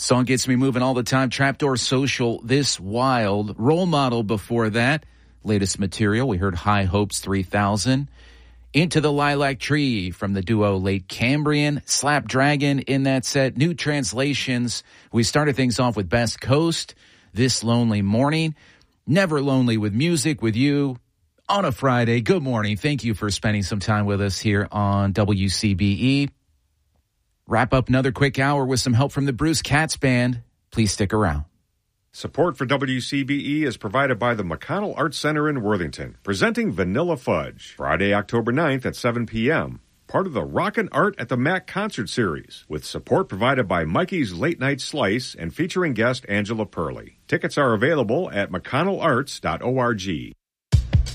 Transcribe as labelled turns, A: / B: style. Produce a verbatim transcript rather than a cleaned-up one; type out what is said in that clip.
A: Song gets me moving all the time. Trapdoor Social, This Wild. Role Model before that. Latest material, we heard High Hopes three thousand. Into the Lilac Tree from the duo Late Cambrian. Slap Dragon in that set. New translations. We started things off with Best Coast. This Lonely Morning. Never Lonely with Music with you on a Friday. Good morning. Thank you for spending some time with us here on W C B E. Wrap up another quick hour with some help from the Bruce Katz Band. Please stick around.
B: Support for W C B E is provided by the McConnell Arts Center in Worthington, presenting Vanilla Fudge, Friday, October ninth at seven p.m., part of the Rockin' Art at the Mac concert series, with support provided by Mikey's Late Night Slice and featuring guest Angela Purley. Tickets are available at mcconnell arts dot org.